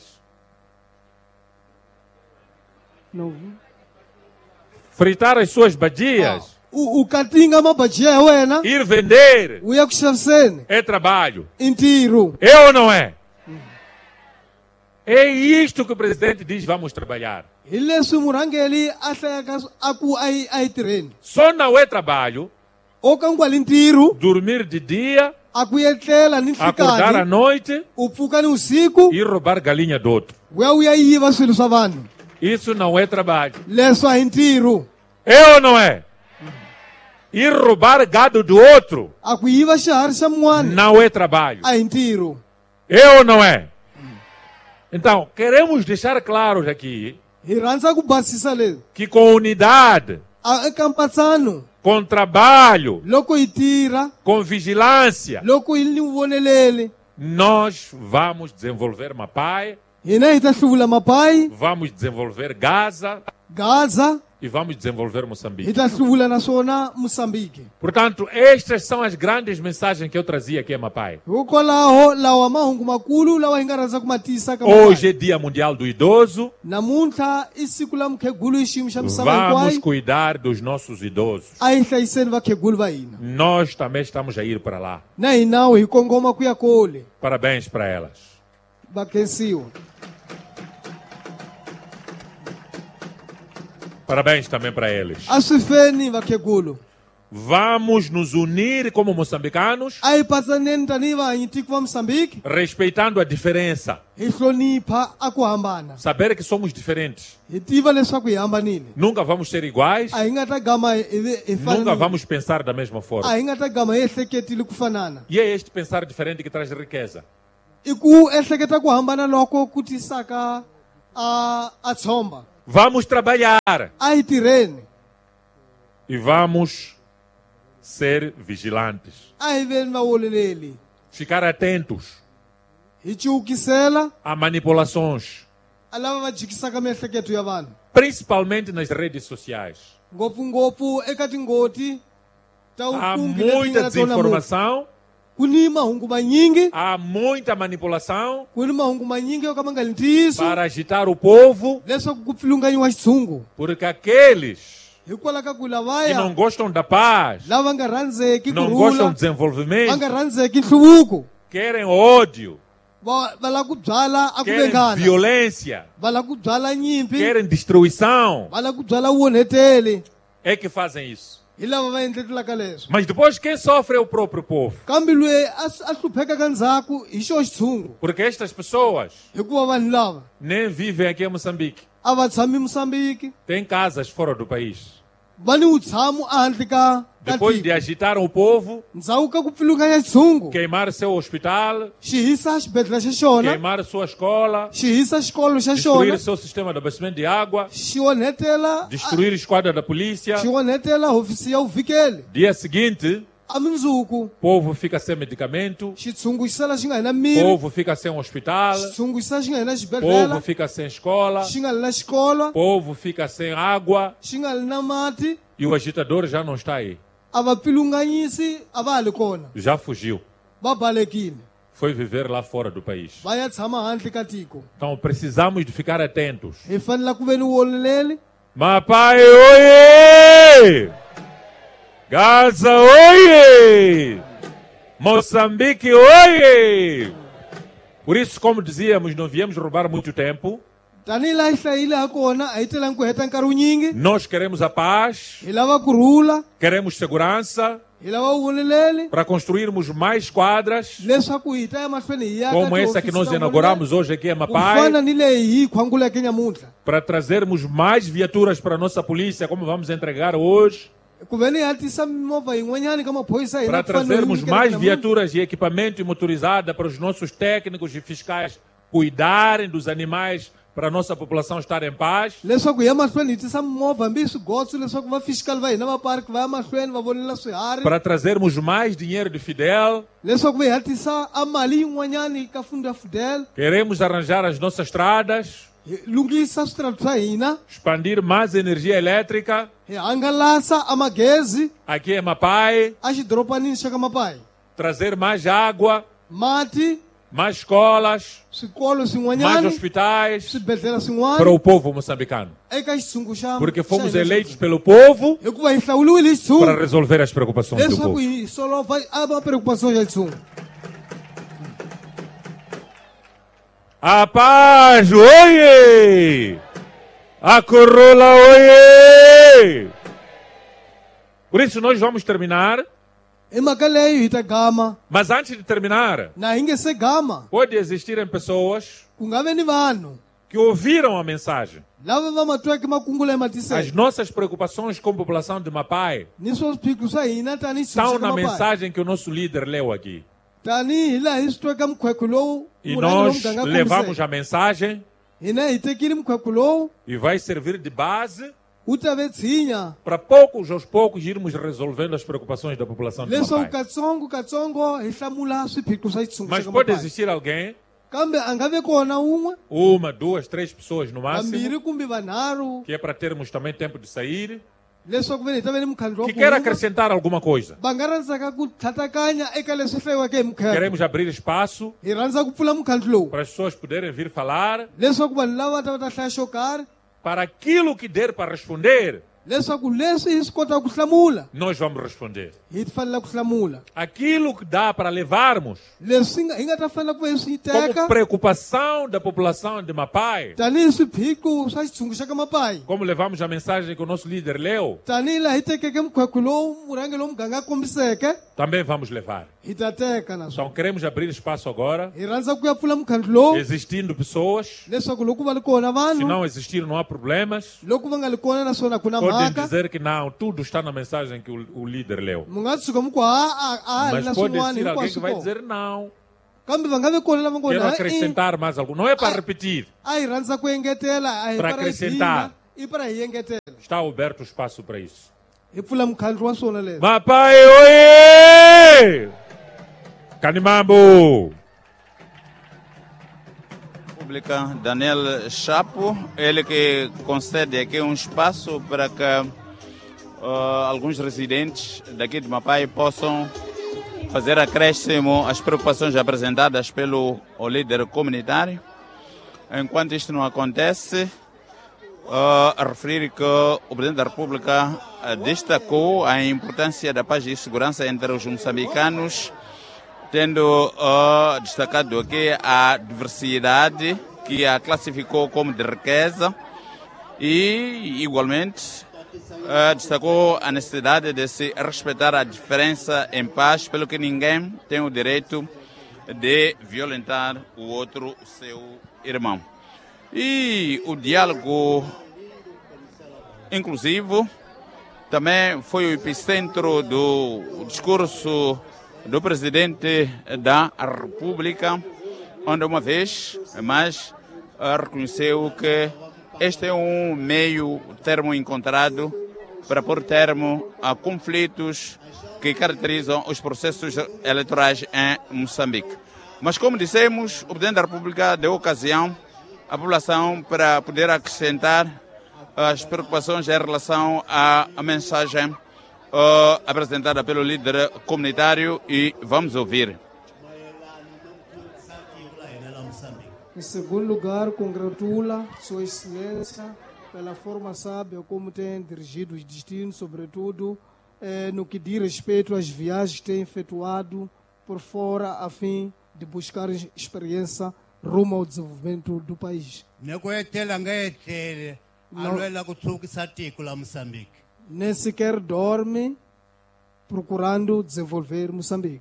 no. fritar as suas badias, u u katinga mabajiya ya wena ir vender, u ya ku xaviseni é trabalho. i ntirho É ou não é? É isto que o presidente diz, vamos trabalhar. hi leswi murhangeli a hlayaka sw- a ku a yi a yi tirheni Só não é trabalho o ka nkwali ntirho dormir de dia, a ku etlela ni acordar à nhlikani noite u pfuka ni usiku e roubar galinha do outro. u ya u ya yiva swilo swa vanhu Isso não é trabalho. leswi a hi ntirho É ou não é? Ir roubar gado do outro a ku yiva xiharhi xa mun'wana não é trabalho. a hi ntirho É ou não é? Então, queremos deixar claros aqui hi rhandza ku basisa leswi que com unidade, a eka mpatsano com trabalho, loko hi tirha com vigilância, loko hi ni voneleli nós vamos desenvolver Mapai, hina hi ta hluvula mapai vamos desenvolver Gaza gaza e vamos desenvolver hi Moçambique. ta hluvula naswona moçambique Portanto, estas são as grandes mensagens que eu trazia aqui a Mapai. hikokwalaho lawa mahungu makulu lawa hi nga rhandza ku ma tiyisa ka Hoje mapai é Dia Mundial do Idoso. namuntlha i siku la mukhegulu hi xiyimo xa misava Vamos hinkwayo cuidar dos nossos idosos. a hi hlayiseni vakhegulu va hina Nós também estamos a ir para lá. na hinawu hi kongoma ku ya kole Parabéns para elas. va khensiwa Parabéns também para eles. a swi feni vakhegulu Vamos nos unir como moçambicanos, a hi patsaneni tanihi vahanyitiko va moçambique respeitando a diferença. hi hlonipha a ku hambana Saber que somos diferentes. hi tiva leswaku hi hambanile Nunca vamos ser iguais, a hi nga ta gama hi hi- hi nunca fanile vamos pensar da mesma a forma. hi nga ta gama hi ehleketile ku fanana E é este pensar diferente que traz riqueza. i ku ehleketa ku hambana loko ku tisaka a a tshomba Vamos trabalhar a hi tirheni e vamos ser vigilantes. a hi veni vaoleleli Ficar atentos hi ciwukisela a manipulações, a lava va jikisaka miehleketo ya vanhu principalmente nas redes sociais. ngopfungopfu eka tingoti ta Há vukungi leti muita nga na tona munhu desinformação, ku ni mahungu manyingi há muita manipulação ku ni mahungu manyingi yo ka ma nga ri ntiyiso para agitar o povo, leswaku ku pfilunganyiwa xitshungu porque aqueles hikwalaho ka ku que lavaya não gostam da paz, lava nga rhandzeki não gostam kurhula do va nga desenvolvimento, rhandzeki nhluvuko querem ódio, va va lava ku byala a ku querem vengana violência, va lava ku byala nyimpi querem destruição, va lava ku byala vuonheteli é que fazem isso. hi lava va endletelaka leswo Mas depois quem sofre é o próprio povo. kambe loyi a s- a hluphekaka ndzhaku hi xo xitshungu Porque estas pessoas hikuva vanhu lava nem vivem aqui em Moçambique. a va tshami moçambique Têm casas fora do país. vani utshamo ahandle ka Depois de agitar o povo, ndzhaku ka ku pfilunganya xitshungu queimar seu hospital, xi hisa xibedhlele xa xona queimar sua escola, xi hisa xikolo xa destruir xona seu sistema de abastecimento de água, xi onhetela destruir a esquadra da polícia. xi onhetela hofisi ya vuvikeli Dia seguinte, a mundzuku o povo fica sem medicamento, xitshungu xi sala xi nga hi na o mirhi povo fica sem hospital, xitshungu xi sala xi nga hi na o povo xibedhlela fica sem escola, xi nga li na xikolo o povo fica sem água xi nga li na mati e o agitador já não está aí, a vapfilunganyisi a va ha li kona já fugiu, va balekile foi viver lá fora do país. va ya tshama handle ka tiko Então precisamos de ficar atentos. hi fanela ku ve ni wololeli Mapai, oiê! Gaza, oiê! Moçambique, oiê! Por isso, como dizíamos, não viemos roubar muito tempo. tanihi laha hi hlayile ha kona a hi telangi ku heta nkarhi wunyingi Nós queremos a paz, hi lava kurhula queremos segurança hi lava wololeli para construirmos mais quadras, leswaku hi ta ya mahlweni hi ya ka como essa que tihofisi nós ta inauguramos hoje aqui em wololeli, ku Mapai, fana ni leyi hi khwanguleke nyamuntlha para trazermos mais viaturas para a nossa polícia, como vamos entregar hoje, ku ve ni hi hatisa mimovha yin'wanyani ka maphorisa hina para ku fanele hi trazermos nyikela mais namuntlha. viaturas e equipamento motorizado para os nossos técnicos e fiscais cuidarem dos animais para a nossa população estar em paz. leswaku hi ya mahlweni hi tisa mimovha hambi hi swigotso leswaku va fiskali va hina va parki va ya mahlweni va vonela swiharhi Para trazermos mais dinheiro de Fidel, leswaku va hi hatisa a mali yin'wanyani ka fundo ya fidel queremos arranjar as nossas estradas, hi lunghisa switarata swa hina expandir mais energia elétrica hi hangalasa a magezi aqui em Mapai, a xidoropanini xa ka mapai trazer mais água, mati mais escolas, swikolo mais swin'wanyani hospitais swibedhlele para swin'wana o povo moçambicano. eka xitshungu xa Porque fomos xa hina eleitos xa- pelo povo hikuva hi hlawuliwile hi para xitshungu resolver as preocupações do leswaku povo. hi solova a ma preocupação ya xitshungu A paz, oiê! A corola, oiê! Por isso nós vamos terminar, hi mhaka leyo hi ta gama mas antes de terminar, na hi nge se gama pode existirem pessoas ku nga ve ni vanhu que ouviram a mensagem. lava va ma tweke makungulo As ematiseke nossas preocupações como população de Mapai ni swo swiphiqo swa hina tanihi estão na xitshungu mensagem que o nosso líder leu aqui. tanihi laha hi swi tweka mukhwekho lowu E murhangeri wa nós muganga a levamos kombiseke. a mensagem hina hi tekile mukhwekho lowu e vai servir de base wu ta ve tshinya para poucos aos poucos irmos resolvendo as preocupações da população de leswaku Mapai. katsongo katsongo hi hlamula swiphiqo swa xitshungu Mas xa ka pode Mapai. existir alguém, kambe a nga ve kona wun'we uma, duas, três pessoas no máximo, vambirhi kumbe vanharhu que é para termos também tempo de sair, leswaku ve ni hi ta ve ni mukhandlo wa que quer ku acrescentar alguma coisa. va nga rhandzaka ku tlhatlakanya eka leswi hlayiweke hi mukhekho Queremos abrir espaço hi rhandza ku pfula mukhandlo lowu para as pessoas poderem vir falar, leswaku vanhu lava va ta va ta hlaya xo karhi para aquilo que der para responder, leswaku leswi hi swi kotaka ku hlamula nós vamos responder. hi fanele ku hlamula Aquilo que dá para levarmos leswi nga- hi nga ta fanela ku ve hi swi como teka preocupação da população de Mapai, tanihi swiphiqo swa xitshungu xa ka mapai como levamos a mensagem que o nosso líder leu, tanihi laha hi tekeke mukhwekho lowu murhangeri lowu muganga a kombiseke também vamos levar. hi ta teka naswona Então queremos abrir espaço agora, hi rhandza ku ya pfula mukhandlo lowu existindo pessoas, leswaku loko va li kona se vanhu não existir não há problemas, loko va nga li kona naswona ku na podem mhaka dizer que não, tudo está na mensagem que o, o líder leu. mu nga tshuka mu ku ha a a Mas na pode swin'wana existir alguém que hinkwaswo vai kona dizer não, kambe va nga ve kona lava ngo quero na acrescentar mais algo. Não é para repetir, a hi rhandza ku engetela a hi Pra para hi acrescentar. dlina, i para hi engetela está aberto espaço para isso. hi pfula mukhandlo wa swona leswi Mapai, oiê! Canimambo! Pública Daniel Chapo, ele que concede aqui um espaço para que ah, alguns residentes daqui de Mapai possam fazer acréscimo às preocupações apresentadas pelo o líder comunitário. Enquanto isto não acontece, ah, a referir que o Presidente da República ah, destacou a importância da paz e segurança entre os moçambicanos, tendo uh, destacado aqui a diversidade que a classificou como de riqueza e, igualmente, uh, destacou a necessidade de se respeitar a diferença em paz, pelo que ninguém tem o direito de violentar o outro, o seu irmão. E o diálogo inclusivo também foi o epicentro do discurso do presidente da República, onde uma vez mais reconheceu que este é um meio termo encontrado para pôr termo a conflitos que caracterizam os processos eleitorais em Moçambique. Mas, como dissemos, o presidente da República deu ocasião à população para poder acrescentar as preocupações em relação à, à mensagem uh, apresentada pelo líder comunitário e vamos ouvir. Em segundo lugar, congratula Sua Excelência pela forma sábia como tem dirigido os destinos, sobretudo eh, no que diz respeito às viagens que tem efetuado por fora, a fim de buscar experiência rumo ao desenvolvimento do país. Não, nem sequer dorme procurando desenvolver Moçambique.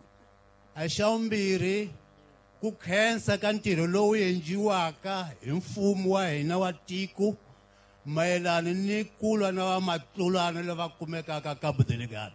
Kukhensa ka ntirho lowu endliwaka hi mfumo wa hina wa tiko mayelana ni kulwa na vamatsulwana lava kumekaka Cabo Delgado.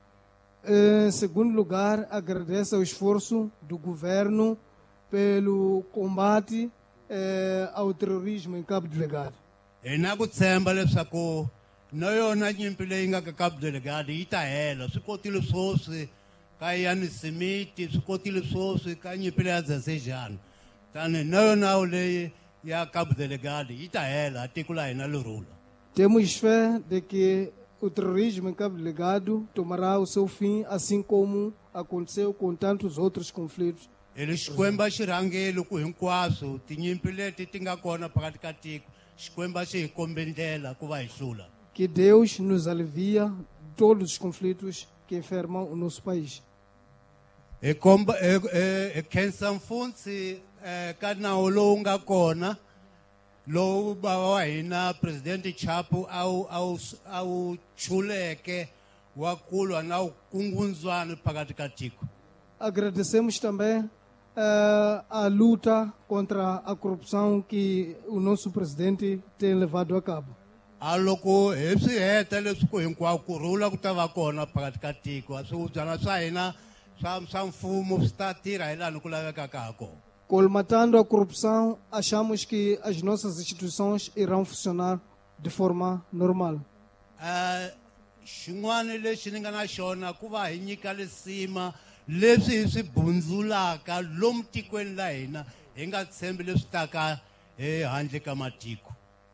Em segundo lugar, agradece ao esforço do governo pelo combate eh, ao terrorismo em Cabo Delgado. Hi na ku tshemba leswaku na yona nyimpi leyi nga ka Cabo Delgado yi ta hela. Swi kotile swoswi ka Ian Smith, swi kotile swoswi ka nyimpi leyi ya Dzedzedzana. Tani na yona leyi ya Cabo Delgado yi ta hela, tiko la hina li rhula. Temos fé de que o terrorismo em Cabo Delgado tomará o seu fim, assim como aconteceu com tantos outros conflitos. Ele xikwemba xi rhangele ku hinkwaswo tinyimpi leti ti nga kona phakati ka tiko, xikwemba xi hi kombe ndlela ku va hi hlula. Que Deus nos alivia de todos os conflitos que enfermam o nosso país. E komba e e khensa mfundzi ka nawu lowu nga kona lowu bava wa hina presidente Chapo au au au chuleke wa kulwa na ukungunzwana phakati ka tiko. Agradecemos também uh, a luta contra a corrupção que o nosso presidente tem levado a cabo. A loko hi swi heta leswi ku hinkwako kurhula ku ta va kona phakati ka tiko, a swiubyana swa hina swa swa mfumo swi ta tirha hi laha ku lavekaka ha kona. Colmatando a corrupção, achamos que as nossas instituições irão funcionar de forma normal. Xin'wana lexi ni nga na xona ku va hi nyika lesima leswi hi swi bundzulaka lomu tikweni la hina hi nga tshembi leswi taka ehandle ka matiko.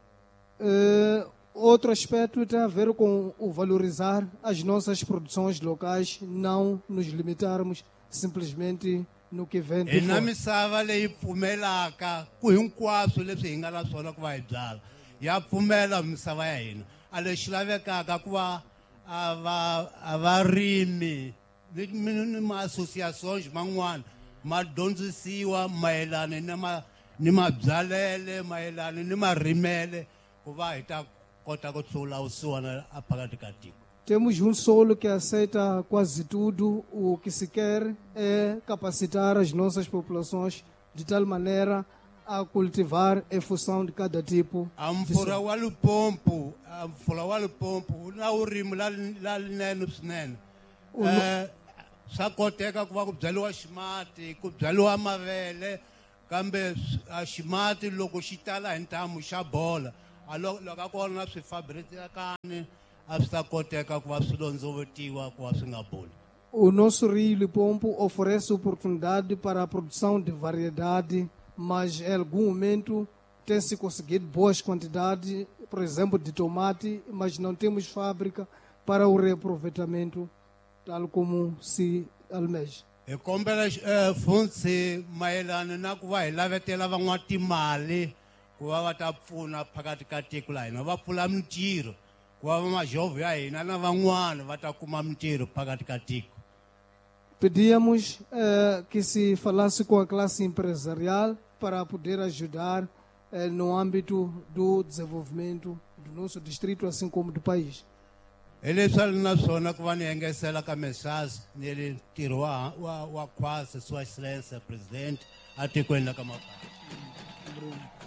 Uh, outro aspecto tem a ver com o valorizar as nossas produções locais, não nos limitarmos simplesmente no que vem de fora. Na misava leyi pfumelaka ku hinkwaswo leswi hi nga na swona ku va hi byala ya pfumela misava ya hina, a lexi lavekaka ku va a varimi ni ma-associações man'wana ma dyondzisiwa mayelana ni ma ni mabyalele mayelana ni marimele ku va hi ta kota ku hlulawusiwana a phakati ka tiko. Temos um solo que aceita quase tudo. O que se quer é capacitar as nossas populações de tal maneira a cultivar em função de cada tipo. A mpfula wa Limpopo, a mpfula wa Limpopo na urimi la la linene swinene. Eh swa koteka ku va ku byaliwa ximati, ku byaliwa mavele, kambe a ximati loko xi tala hi ntamu xa bola. A loko a kona swifabrikani a swi ta koteka ku va swi londzovetiwa ku va swi nga boli. O nosso rio Limpopo oferece oportunidade para a produção de variedade, mas em algum momento tem-se conseguido boas quantidades, por exemplo, de tomate, mas não temos fábrica para o reaproveitamento, tal como se almeja. E kombela mfundzi mayelana na ku va hi lavetela van'watimali ku va va ta pfuna phakati ka tiko la hina, va pfula mintirho ku va vamajovho ya hina na van'wana va ta kuma mintirho phakati ka tiko. Pedíamos eh, que se falasse com a classe empresarial para poder ajudar eh, no âmbito do desenvolvimento do nosso distrito, assim como do país. Ele só na zona que vai engesela com a mensagem nele tirou a a quase sua excelência presidente até quando acabou.